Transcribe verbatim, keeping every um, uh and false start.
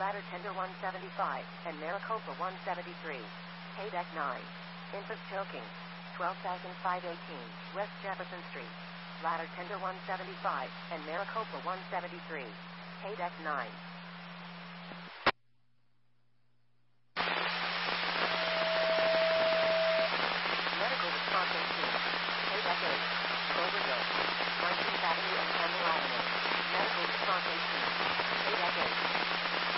Ladder Tender one seventy-five, and Maricopa one seventy-three. Pay Deck nine. Infant choking. twelve thousand five hundred eighteen, West Jefferson Street. Ladder Tender one seventy-five, and Maricopa one seventy-three. Pay Deck nine.